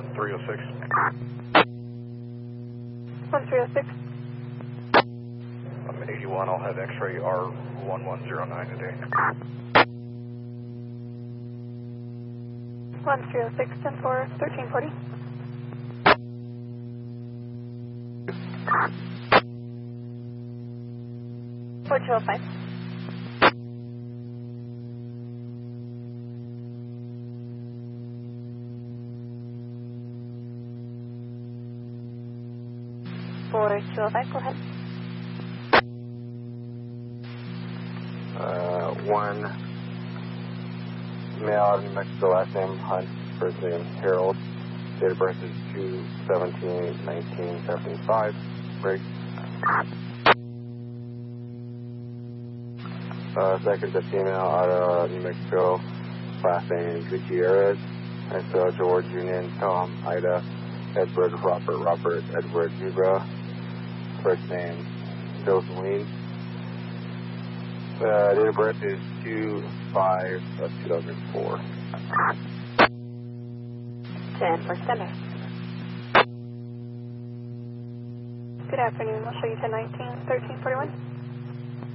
1306. 1306. I'm 81, I'll have X-ray R1109 today. 1306, 10-4, 1340. Four 205. For 205, go ahead. One male out of New Mexico, last name Hunt, first name Harold, date of birth is 2/17/1975, break. Second, a female out of New Mexico, last name Gutierrez, and so George, Union, Tom, Ida, Edward, Robert, Edward, Zebra, first name Josephine. Date of birth is 2/5/2004. 10 for standby. Good afternoon. We'll show you 1019, 1341.